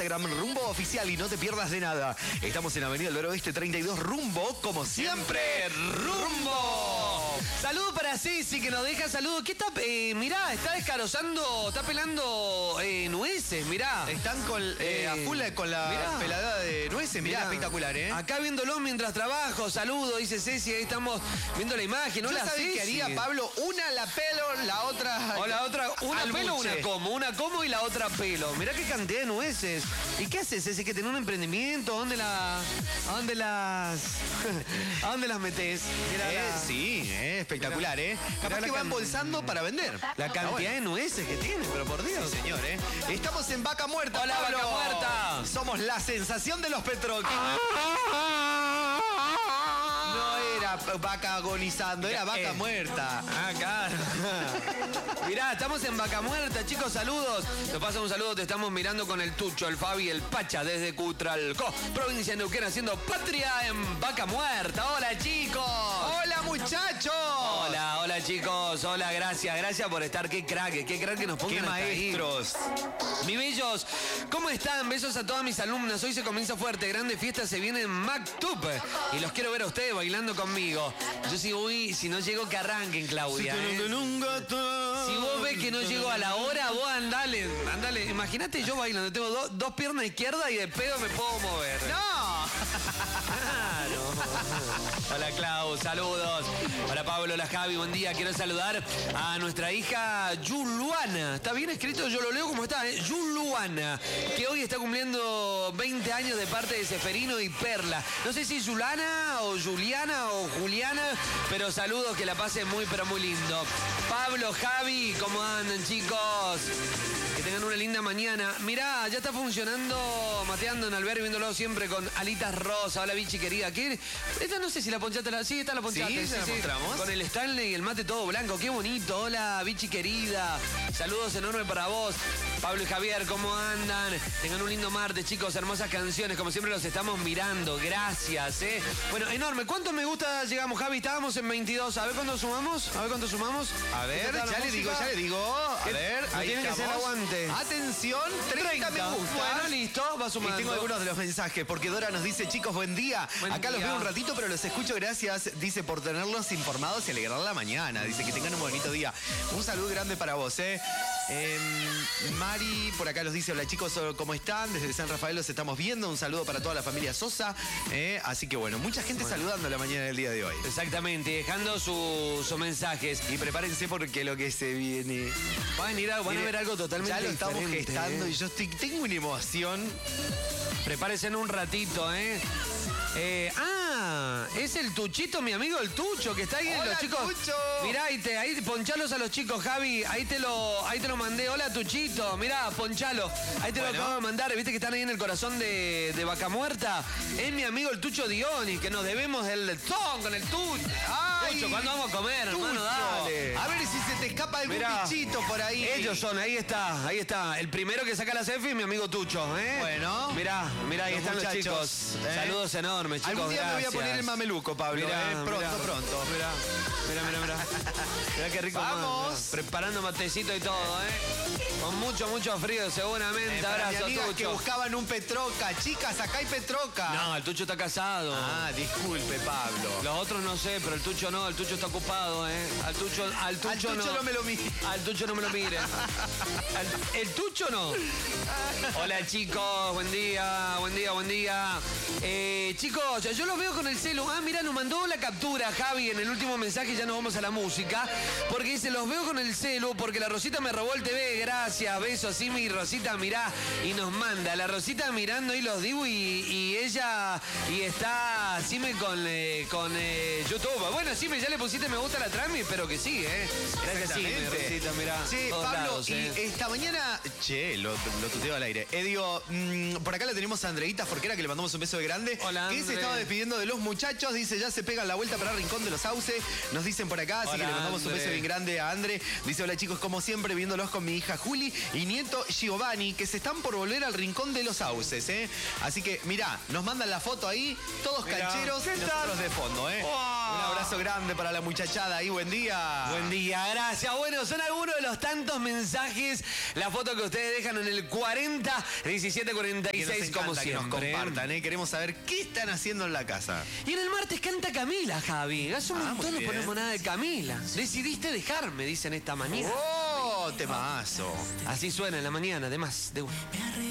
Instagram Rumbo Oficial y no te pierdas de nada. Estamos en Avenida del Oeste 32, Rumbo, como siempre, Rumbo. Saludo para Ceci, que nos deja saludos. ¿Qué está? Mirá, está descarozando, está pelando nueces, mirá. Están a full con la pelada de nueces, mirá, espectacular, ¿eh? Acá viéndolo mientras trabajo, saludo, dice Ceci, ahí estamos viendo la imagen. Hola, ¿sabes qué haría, Pablo? Una la pelo, la otra... O la otra, una pelo, una como y la otra pelo. Mirá qué cantidad de nueces. ¿Y qué haces, Ceci? ¿Que tenés un emprendimiento? ¿A dónde las metés? Sí, espectacular, ¿eh? Capaz que va embolsando para vender. La cantidad de nueces que tiene, pero por Dios. Sí, señor, ¿eh? Estamos en Vaca Muerta, Hola, Pablo. Vaca Muerta. Somos la sensación de los Petroc. No era vaca agonizando, era vaca muerta. Ah, claro. Mirá, estamos en Vaca Muerta, chicos, saludos. Te pasa un saludo, te estamos mirando con el Tucho, el Fabi, el Pacha, desde Cutralcó, provincia de Neuquén, haciendo patria en Vaca Muerta. Hola, chicos. Hola, muchachos. Hola, chicos. Hola, gracias por estar. Qué crack que nos pongan. Qué maestros. Mis bellos, ¿cómo están? Besos a todas mis alumnas. Hoy se comienza fuerte, grande fiesta, se viene en MacTup. Y los quiero ver a ustedes bailando conmigo. Yo si no llego, que arranquen, Claudia. Si vos ves que no llego a la hora, vos andale. Imagínate yo bailando, tengo dos piernas izquierdas y de pedo me puedo mover. ¡No! Claro. Hola, Clau, saludos. Hola, Pablo, hola, Javi, buen día. Quiero saludar a nuestra hija Yuluana. ¿Está bien escrito? Yo lo leo como está, ¿eh? Yuluana, que hoy está cumpliendo 20 años de parte de Seferino y Perla. No sé si Yulana o Juliana o Juliana, pero saludos, que la pasen muy, pero muy lindo. Pablo, Javi, ¿cómo andan, chicos? Que tengan una linda mañana. Mirá, ya está funcionando, mateando en Albergue, viéndolo siempre con alitas rosa. Hola, bichi querida. ¿Qué? Esta no sé si la ponchaste. Sí, está la ponchaste. Sí, la mostramos. Con el Stanley y el mate todo blanco. Qué bonito. Hola, bichi querida. Saludos enormes para vos. Pablo y Javier, ¿cómo andan? Tengan un lindo martes, chicos. Hermosas canciones. Como siempre los estamos mirando. Gracias, ¿eh? Bueno, enorme. ¿Cuántos me gusta llegamos, Javi? Estábamos en 22. A ver cuánto sumamos. A ver, ya le digo. A ver, ahí tiene que ser aguante. Atención, 30 me gusta. Bueno, listo, va sumando. Y tengo algunos de los mensajes, porque Dora nos dice, chicos, buen día. Acá los veo un ratito, pero los escucho, gracias. Dice, por tenerlos informados y alegrar la mañana. Dice que tengan un bonito día. Un saludo grande para vos, ¿eh? Mari, por acá los dice, hola chicos, ¿cómo están? Desde San Rafael los estamos viendo. Un saludo para toda la familia Sosa. Así que bueno, mucha gente saludando la mañana del día de hoy. Exactamente, dejando sus mensajes. Y prepárense porque lo que se viene. Van a ver algo totalmente ya lo estamos diferente, gestando y yo tengo una emoción. Prepárense en un ratito, ¿eh? Es el Tuchito, mi amigo el Tucho, que está ahí. Hola, los chicos. Tucho. Mirá, ahí ponchalos a los chicos, Javi. Ahí te lo mandé. Hola, Tuchito. Mirá, ponchalo. Ahí te lo acabo de mandar. Viste que están ahí en el corazón de Vaca Muerta. Es mi amigo el Tucho Dioni, que nos debemos el ton con el Tucho. Ay, Tucho, ¿cuándo vamos a comer, Tucho, hermano? Dale. A ver si se te escapa algún bichito por ahí. Ellos son, ahí está. El primero que saca la selfie es mi amigo Tucho, ¿eh? Bueno. Mirá, ahí Los están muchachos, los chicos. ¿eh? Saludos enormes, chicos. Algún día gracias. me voy a poner el mameluco, Pablo. Pronto. Mirá. Mirá qué rico. Vamos. Preparando matecito y todo, Con mucho frío, seguramente. Abrazo, amigas Tucho. que buscaban un Petroca. Chicas, acá hay Petroca. No, el Tucho está casado. Disculpe, Pablo. Los otros no sé, pero el Tucho no, el Tucho está ocupado, Al Tucho no me lo mire. Al Tucho no me lo mire. El Tucho no. Hola, chicos, buen día. Chicos, yo los veo con el celu. Mira, nos mandó la captura, Javi, en el último mensaje, ya nos vamos a la música. Porque dice, los veo con el celu porque la Rosita me robó el TV. Gracias, besos, sí, mi Rosita, mirá. Y nos manda, la Rosita mirando ahí los dibu y ella, y está Sime con YouTube. Bueno, Sime, ya le pusiste me gusta a la Trami, espero que sí, Gracias, Sime, Rosita, mirá. Sí, Pablo, lados, y esta mañana, lo tuteo al aire. Digo, por acá la tenemos a Andreita Forquera, que le mandamos un beso de grande. Hola, que Andre. se estaba despidiendo de los muchachos. muchachos, dice, ya se pegan la vuelta para Rincón de los Sauces. Nos dicen por acá, así Hola, que le mandamos un André. beso bien grande a André. Dice, hola chicos, como siempre, viéndolos con mi hija Juli y nieto Giovanni, que se están por volver al Rincón de los Sauces, ¿eh? Así que, mirá, nos mandan la foto ahí, todos Mirá. cancheros y nosotros de fondo, ¿eh? Wow. Un abrazo grande para la muchachada ahí, buen día. Buen día, gracias. Bueno, son algunos de los tantos mensajes. La foto que ustedes dejan en el 40 17 Que nos 46, encanta como que nos siempre. compartan, ¿eh? Queremos saber qué están haciendo en la casa. Y en el martes canta Camila, Javi. Hace un Ah, montón muy no bien. ponemos nada de Camila. Decidiste dejarme, dicen esta mañana. ¡Oh, temazo! Así suena en la mañana, de más, de uno.